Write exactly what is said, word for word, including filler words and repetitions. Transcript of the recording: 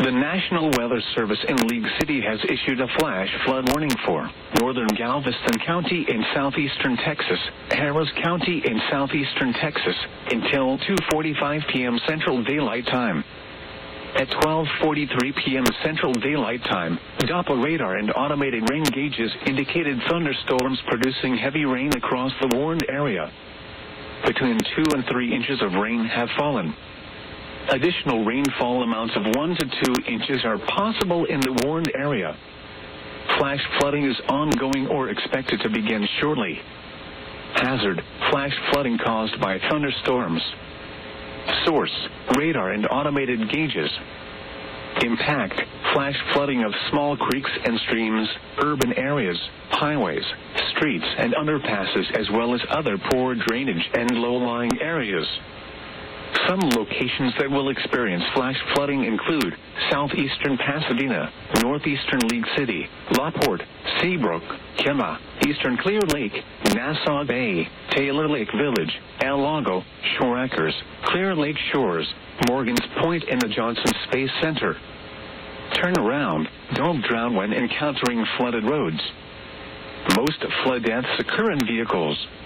The National Weather Service in League City has issued a flash flood warning for northern Galveston County in southeastern Texas, Harris County in southeastern Texas, until two forty-five p.m. Central Daylight Time. At twelve forty-three p.m. Central Daylight Time, Doppler radar and automated rain gauges indicated thunderstorms producing heavy rain across the warned area. Between two and three inches of rain have fallen. Additional rainfall amounts of one to two inches are possible in the warned area. Flash flooding is ongoing or expected to begin shortly. Hazard: flash flooding caused by thunderstorms. Source: radar and automated gauges. Impact: flash flooding of small creeks and streams, urban areas, highways, streets, and underpasses, as well as other poor drainage and low-lying areas. Some locations that will experience flash flooding include southeastern Pasadena, northeastern League City, LaPorte, Seabrook, Kemah, eastern Clear Lake, Nassau Bay, Taylor Lake Village, El Lago, Shore Acres, Clear Lake Shores, Morgan's Point, and the Johnson Space Center. Turn around. Don't drown when encountering flooded roads. Most flood deaths occur in vehicles.